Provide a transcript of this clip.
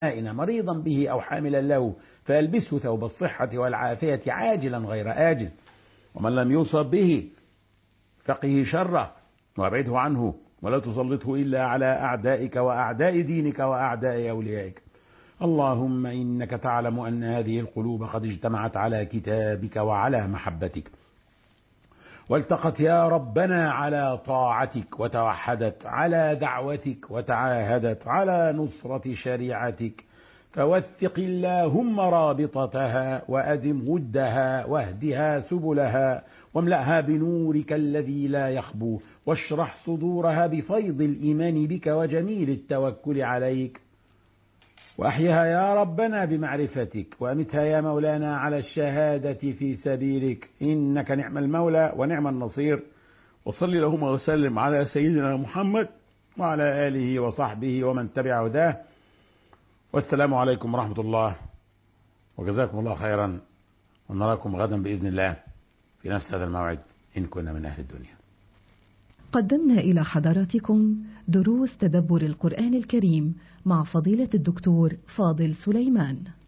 أبنائنا مريضا به أو حاملا له فيلبسه ثوب الصحة والعافية عاجلا غير آجل، ومن لم يصب به فقه شره وابعده عنه، ولا تسلطه إلا على أعدائك وأعداء دينك وأعداء أوليائك. اللهم إنك تعلم أن هذه القلوب قد اجتمعت على كتابك وعلى محبتك، والتقت يا ربنا على طاعتك، وتوحدت على دعوتك، وتعاهدت على نصرة شريعتك، فوثق اللهم رابطتها، وأدم ودها، واهدها سبلها، واملأها بنورك الذي لا يخبو، واشرح صدورها بفيض الإيمان بك وجميل التوكل عليك، وأحيها يا ربنا بمعرفتك، وأمتها يا مولانا على الشهادة في سبيلك، إنك نعم المولى ونعم النصير. وصل اللهم وسلم على سيدنا محمد وعلى آله وصحبه ومن تبع هداه، والسلام عليكم ورحمة الله، وجزاكم الله خيرا، ونراكم غدا بإذن الله في نفس هذا الموعد إن كنا من أهل الدنيا. قدمنا إلى حضراتكم دروس تدبر القرآن الكريم مع فضيلة الدكتور فاضل سليمان.